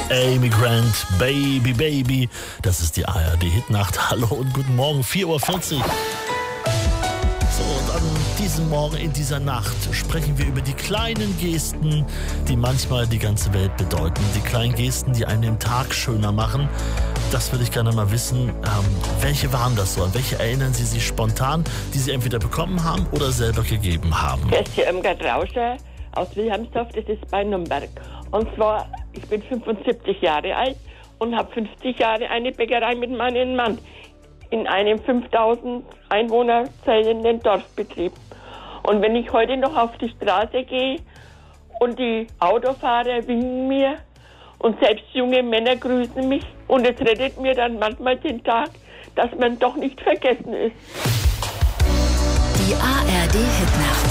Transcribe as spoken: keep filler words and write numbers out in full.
Amy Grant, Baby, Baby. Das ist die A R D-Hitnacht. Hallo und guten Morgen, vier Uhr vierzig. So, und an diesem Morgen, in dieser Nacht, sprechen wir über die kleinen Gesten, die manchmal die ganze Welt bedeuten. Die kleinen Gesten, die einem den Tag schöner machen. Das würde ich gerne mal wissen. Ähm, welche waren das so? An welche erinnern Sie sich spontan, die Sie entweder bekommen haben oder selber gegeben haben? Das ist hier Irmgard Rauscher aus Wilhelmsdorf, das ist bei Nürnberg. Und zwar, ich bin fünfundsiebzig Jahre alt und habe fünfzig Jahre eine Bäckerei mit meinem Mann in einem fünftausend Einwohner zählenden Dorfbetrieb. Und wenn ich heute noch auf die Straße gehe und die Autofahrer winken mir und selbst junge Männer grüßen mich und es rettet mir dann manchmal den Tag, dass man doch nicht vergessen ist. Die A R D-Hitnacht.